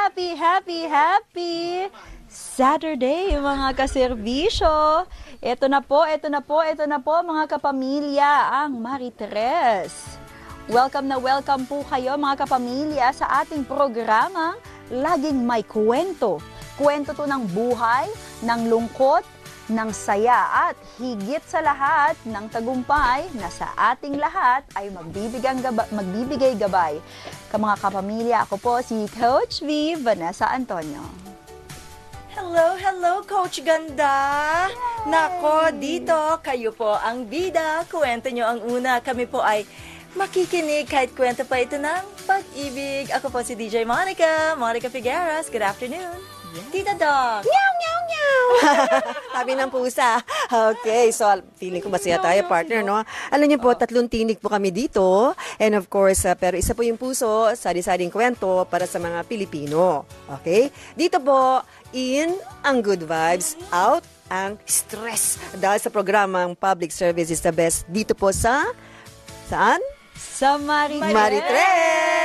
happy Saturday, mga kaserbisyo. Ito na po mga kapamilya, ang Maritres. Welcome po kayo mga kapamilya sa ating programang Laging May Kwento. Kwento to ng buhay, ng lungkot, ng saya at higit sa lahat ng tagumpay na sa ating lahat ay magbibigay gabay. Mga kapamilya, ako po si Coach V, Vanessa Antonio. Hello, Coach Ganda! Yay! Nako, dito, kayo po ang bida. Kwento nyo ang una. Kami po ay makikinig kahit kwento pa ito ng pag-ibig. Ako po si DJ Monica Figueras. Good afternoon. Yeah. Tita Dog. Meow, meow, meow. Sabi ng pusa. Okay, so feeling ko masaya tayo, partner, no? Alam niyo po, 3 tinig po kami dito. And of course, pero isa po yung puso, sari-saring kwento para sa mga Pilipino. Okay? Dito po, in ang good vibes, out ang stress. Dahil sa programang Public Service is the Best. Dito po sa... Saan? Sa Maritres!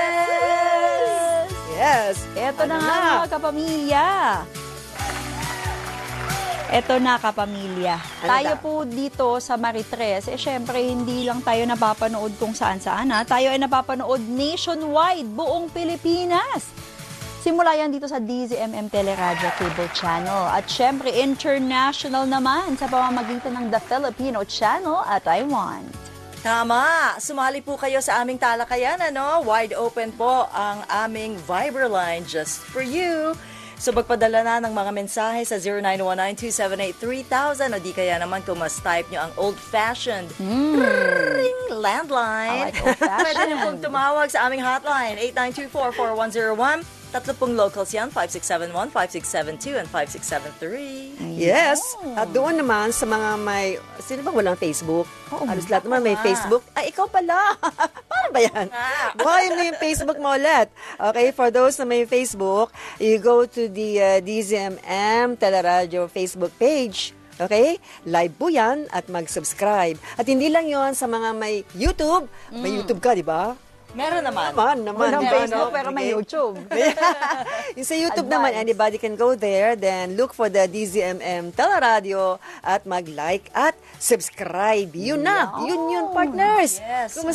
Yes! Ito na nga mga kapamilya. Ito na kapamilya. Tayo po dito sa Maritres, syempre hindi lang tayo napapanood kung saan-saan. Tayo ay napapanood nationwide, buong Pilipinas. Simula yan dito sa DZMM Teleradyo Cable Channel. At syempre international naman sa pamamagitan ng The Filipino Channel at Taiwan. Tama! Sumali po kayo sa aming talakayan, ano? Wide open po ang aming Viber line just for you. So magpadala na ng mga mensahe sa 0919-278-3000 o di kaya naman kung mas type nyo ang old-fashioned landline. Like old-fashioned. Pwede nyo pong tumawag sa aming hotline 8924-4101. 3 locals yan, 5671, 5672, and 5673. Yes. At doon naman sa mga may... Sino bang walang Facebook? Halos lahat naman may Facebook. Ay, ikaw pala. Paano ba yan? Buhayin mo yung Facebook mo ulit. Okay, for those na may Facebook, you go to the DZMM Teleradyo Facebook page. Okay? Live po yan at mag-subscribe. At hindi lang yon sa mga may YouTube. May YouTube ka, di ba? Meron naman. Walang Facebook pero may YouTube. Yung sa YouTube naman, anybody can go there, then look for the DZMM Teleradio at mag-like at subscribe. Yun na. Yun, partners. Yes.